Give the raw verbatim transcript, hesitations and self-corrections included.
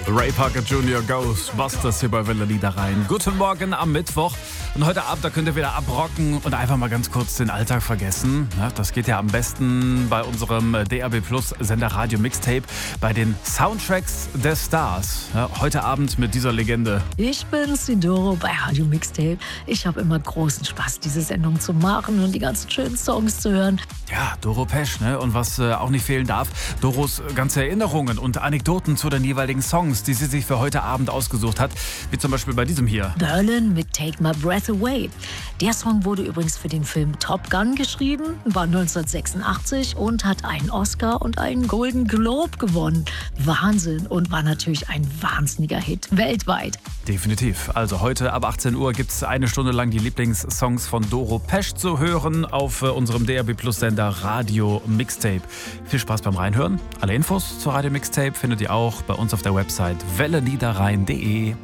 Ray Parker Junior Ghostbusters hier bei Welle Niederrhein. Guten Morgen am Mittwoch. Und heute Abend, da könnt ihr wieder abrocken und einfach mal ganz kurz den Alltag vergessen. Ja, das geht ja am besten bei unserem D A B Plus Sender Radio Mixtape bei den Soundtracks der Stars. Ja, heute Abend mit dieser Legende. Ich bin Sidoro bei Radio Mixtape. Ich habe immer großen Spaß, diese Sendung zu machen und die ganzen schönen Songs zu hören. Ja, Doro Pesch, ne? Und was äh, auch nicht fehlen darf, Doros ganze Erinnerungen und Anekdoten zu den jeweiligen Songs, die sie sich für heute Abend ausgesucht hat. Wie zum Beispiel bei diesem hier. Berlin mit Take My Breath Away. Der Song wurde übrigens für den Film Top Gun geschrieben, war neunzehnhundertsechsundachtzig und hat einen Oscar und einen Golden Globe gewonnen. Wahnsinn, und war natürlich ein wahnsinniger Hit weltweit. Definitiv. Also heute ab achtzehn Uhr gibt es eine Stunde lang die Lieblingssongs von Doro Pesch zu hören auf äh, unserem D A B Plus Sender Radio Mixtape. Viel Spaß beim Reinhören. Alle Infos zu Radio Mixtape findet ihr auch bei uns auf der Website welle niederrhein punkt de.